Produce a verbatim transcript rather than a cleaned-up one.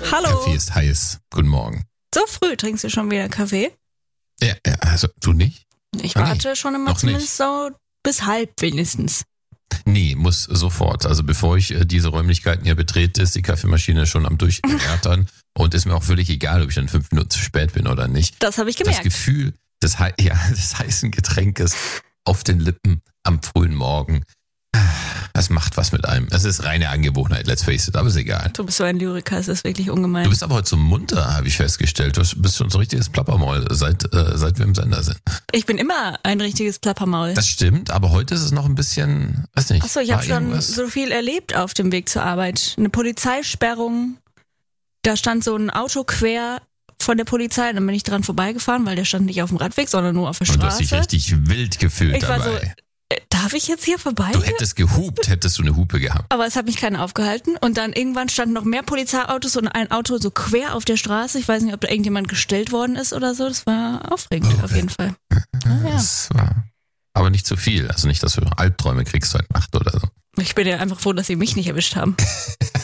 Hallo. Kaffee ist heiß. Guten Morgen. So früh trinkst du schon wieder Kaffee? Ja, ja, also du nicht? Ich Ah, warte nee, schon immer noch zumindest nicht. so bis halb wenigstens. Nee, muss sofort. Also bevor ich äh, diese Räumlichkeiten hier betrete, ist die Kaffeemaschine schon am Durchärtern und ist mir auch völlig egal, ob ich dann fünf Minuten zu spät bin oder nicht. Das habe ich Das gemerkt. Gefühl des, hei- ja, des heißen Getränkes auf den Lippen am frühen Morgen, das macht was mit einem. Es ist reine Angewohnheit, let's face it, aber ist egal. Du bist so ein Lyriker, es ist wirklich ungemein. Du bist aber heute so munter, habe ich festgestellt. Du bist schon so ein richtiges Plappermaul, seit, äh, seit wir im Sender sind. Ich bin immer ein richtiges Plappermaul. Das stimmt, aber heute ist es noch ein bisschen, weiß nicht. Achso, ich war habe schon irgendwas? so viel erlebt auf dem Weg zur Arbeit. Eine Polizeisperrung, da stand so ein Auto quer von der Polizei, dann bin ich dran vorbeigefahren, weil der stand nicht auf dem Radweg, sondern nur auf der Und du hast dich Straße. richtig wild gefühlt Ich war dabei. so, äh, darf ich jetzt hier vorbei? Du hättest gehupt, hättest du eine Hupe gehabt. Aber es hat mich keiner aufgehalten. Und dann irgendwann standen noch mehr Polizeiautos und ein Auto so quer auf der Straße. Ich weiß nicht, ob da irgendjemand gestellt worden ist oder so. Das war aufregend Oh, auf jeden Fall. Ah, ja. Das war aber nicht zu viel. Also nicht, dass du Albträume kriegst heute Nacht oder so. Ich bin ja einfach froh, dass sie mich nicht erwischt haben.